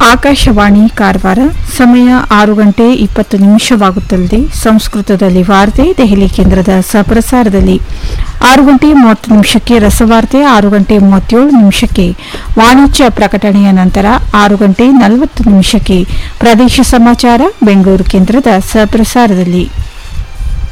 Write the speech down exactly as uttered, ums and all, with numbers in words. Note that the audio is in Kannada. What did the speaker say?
ಆಕಾಶವಾಣಿ ಕಾರವಾರ. ಸಮಯ ಆರು ಗಂಟೆ ಇಪ್ಪತ್ತು ನಿಮಿಷವಾಗುತ್ತಲಿದೆ. ಸಂಸ್ಕೃತದಲ್ಲಿ ವಾರ್ತೆ ದೆಹಲಿ ಕೇಂದ್ರದ ಸಹಪ್ರಸಾರದಲ್ಲಿ. ಆರು ಗಂಟೆ ಮೂವತ್ತು ನಿಮಿಷಕ್ಕೆ ರಸವಾರ್ತೆ, ಆರು ಗಂಟೆ ಮೂವತ್ತೇಳು ನಿಮಿಷಕ್ಕೆ ವಾಣಿಜ್ಯ ಪ್ರಕಟಣೆಯ ನಂತರ ಆರು ಗಂಟೆ ನಲವತ್ತು ನಿಮಿಷಕ್ಕೆ ಪ್ರದೇಶ ಸಮಾಚಾರ ಬೆಂಗಳೂರು ಕೇಂದ್ರದ ಸಹಪ್ರಸಾರದಲ್ಲಿ.